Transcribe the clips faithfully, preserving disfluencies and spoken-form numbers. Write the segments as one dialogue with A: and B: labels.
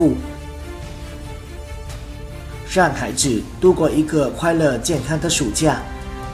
A: 让孩子度过一个快乐健康的暑假。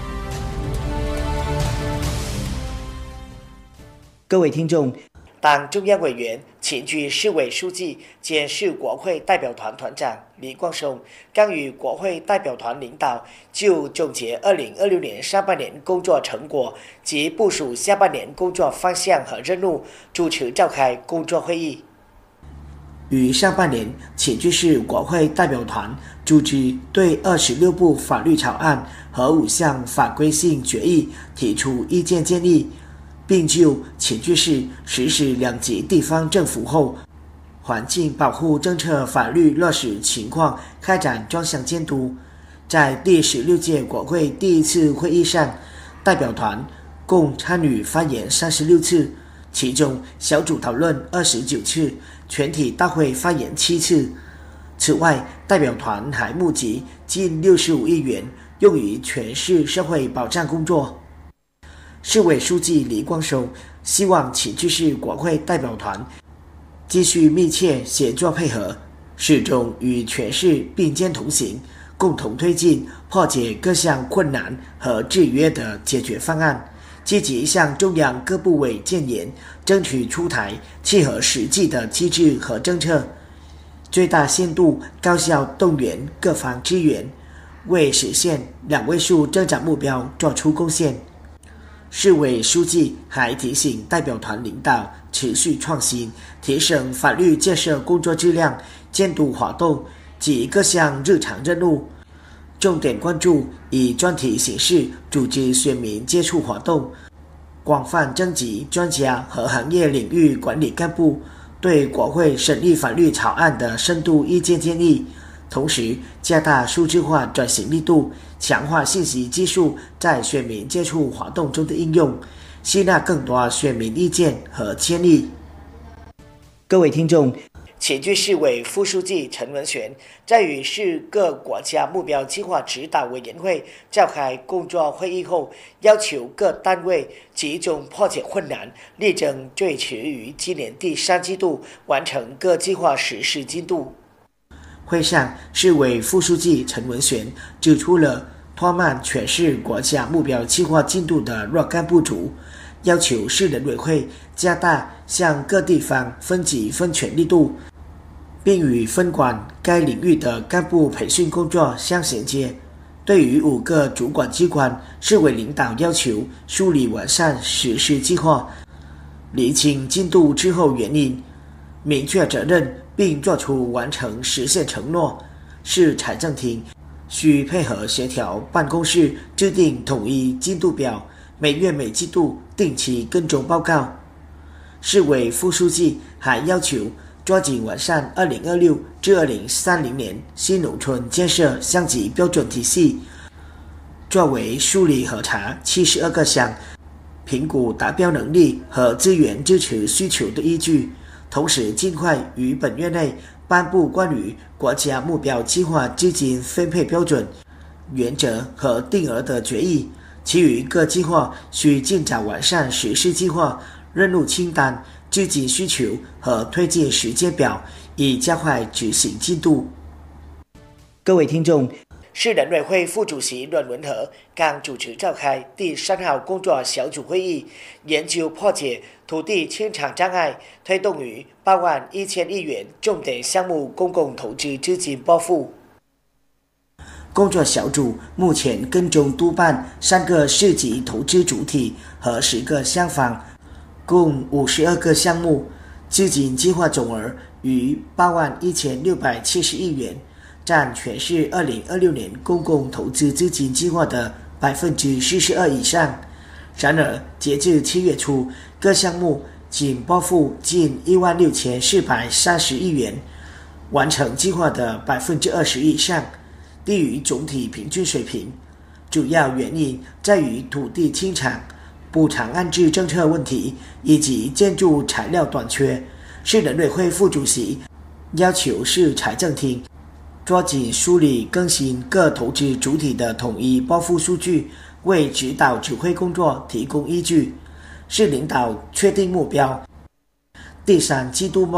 A: 各位听众，党中央委员、前局市委书记兼市国会代表团团长李光松刚与国会代表团领导就总结二零二六年上半年工作成果及部署下半年工作方向和任务，主持召开工作会议。于上半年，前局市国会代表团组织对二十六部法律草案和五项法规性决议提出意见建议，并就前局市实施两级地方政府后环境保护政策法律落实情况开展专项监督。在第十六届国会第一次会议上，代表团共参与发言三十六次，其中小组讨论二十九次，全体大会发言七次。此外，代表团还募集近六十五亿元，用于全市社会保障工作。市委书记李光松希望前局市国会代表团继续密切协作配合，始终与全市并肩同行，共同推进破解各项困难和制约的解决方案，积极向中央各部委建言，争取出台契合实际的机制和政策，最大限度高效动员各方资源，为实现两位数增长目标作出贡献。市委书记还提醒代表团领导持续创新，提升法律建设工作质量，监督活动及各项日常任务，重点关注以专题形式组织选民接触活动，广泛征集专家和行业领域管理干部对国会审议法律草案的深度意见建议，同时加大数字化转型力度，强化信息技术在选民接触活动中的应用，吸纳更多选民意见和建议。各位听众，前局市委副书记陈文璇在与市各国家目标计划指导委员会召开工作会议后，要求各单位集中破解困难，力争最迟于今年第三季度完成各计划实施进度。会上，市委副书记陈文璇指出了拖慢全市国家目标计划进度的若干不足，要求市人委会加大向各地方分级分权力度，并与分管该领域的干部培训工作相衔接。对于五个主管机关，市委领导要求梳理完善实施计划，厘清进度滞后原因，明确责任，并作出完成实现承诺。市财政厅需配合协调办公室制定统一进度表，每月每季度定期跟踪报告。市委副书记还要求抓紧完善二零二六至二零三零年新农村建设乡级标准体系，作为梳理核查七十二个项评估达标能力和资源支持需求的依据，同时尽快于本月内颁布关于国家目标计划资金分配标准、原则和定额的决议。其余各计划需尽早完善实施计划、任务清单、资金需求和推进时间表，以加快执行进度。各位听众，市人委会副主席阮文和刚主持召开第三号工作小组会议，研究破解土地清偿障碍，推动逾八万一千亿元重点项目公共投资资金拨付。工作小组目前跟踪督办三个市级投资主体和十个项方，共五十二个项目，资金计划总额逾八万一千六百七十亿元，占全市二零二六年公共投资资金计划的百分之四十二以上。然而，截至七月初，各项目仅拨付近一万六千四百三十亿元，完成计划的百分之二十以上，低于总体平均水平。主要原因在于土地清偿、补偿安置政策问题以及建筑材料短缺。市人委会副主席要求市财政厅抓紧梳理更新各投资主体的统一拨付数据，为指导指挥工作提供依据。市领导确定目标，第三季度末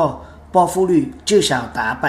A: 报复率至少达百。